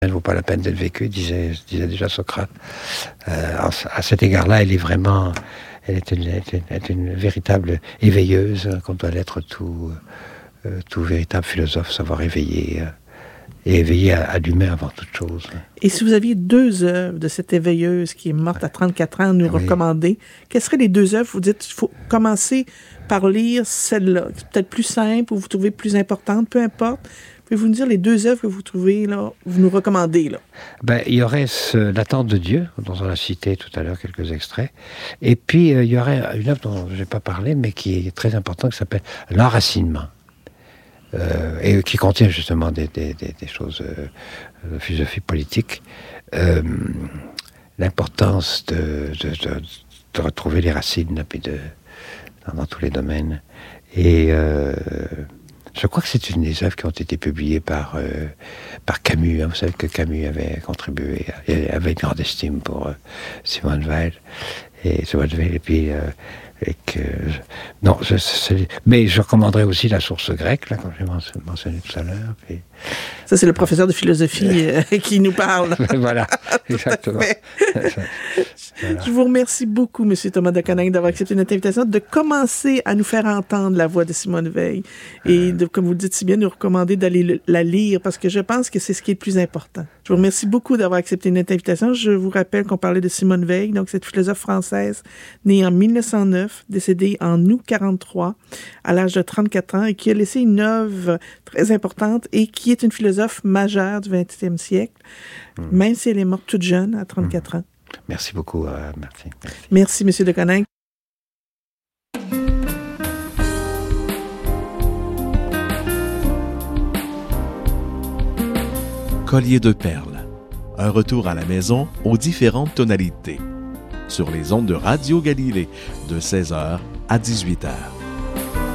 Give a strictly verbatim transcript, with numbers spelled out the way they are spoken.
Elle ne vaut pas la peine d'être vécue, disait, disait déjà Socrate. Euh, à cet égard-là, elle est vraiment, elle est une, est une, est une véritable éveilleuse, comme doit l'être tout, euh, tout véritable philosophe, savoir éveiller, euh, et éveiller à, à l'humain avant toute chose. Et si vous aviez deux œuvres de cette éveilleuse qui est morte à trente-quatre ans à nous oui. recommander, quelles seraient les deux œuvres? Vous dites, il faut commencer par lire celle-là, c'est peut-être plus simple ou vous trouvez plus importante, peu importe. Pouvez-vous nous dire les deux œuvres que vous trouvez, là, vous nous recommandez, là? Ben, il y aurait ce, L'attente de Dieu, dont on a cité tout à l'heure quelques extraits. Et puis, euh, il y aurait une œuvre dont je n'ai pas parlé, mais qui est très importante, qui s'appelle L'enracinement. Euh, et qui contient justement des, des, des, des choses euh, de philosophie politique. Euh, l'importance de, de, de, de retrouver les racines puis de, dans, dans tous les domaines. Et... Euh, Je crois que c'est une des œuvres qui ont été publiées par, euh, par Camus. Hein. Vous savez que Camus avait contribué, avait une grande estime pour euh, Simone Weil. Et Simone Weil, et puis... Euh, et que, non, je, c'est, mais je recommanderais aussi la source grecque, là, comme j'ai mentionné tout à l'heure. Puis... Ça, c'est le professeur de philosophie euh, qui nous parle. Voilà, exactement. Voilà. Je vous remercie beaucoup, M. Thomas de Coninck, d'avoir accepté notre invitation, de commencer à nous faire entendre la voix de Simone Veil et, de, comme vous le dites si bien, nous recommander d'aller le, la lire, parce que je pense que c'est ce qui est le plus important. Je vous remercie beaucoup d'avoir accepté notre invitation. Je vous rappelle qu'on parlait de Simone Veil, donc cette philosophe française née en mille neuf cent neuf, décédée en août quarante-trois, à l'âge de trente-quatre ans, et qui a laissé une œuvre très importante et qui est une philosophe majeure du vingtième siècle, mmh. même si elle est morte toute jeune, à trente-quatre mmh. ans. Merci beaucoup, euh, merci. Merci, M. de Coninck. Collier de perles. Un retour à la maison aux différentes tonalités. Sur les ondes de Radio Galilée, de seize heures à dix-huit heures.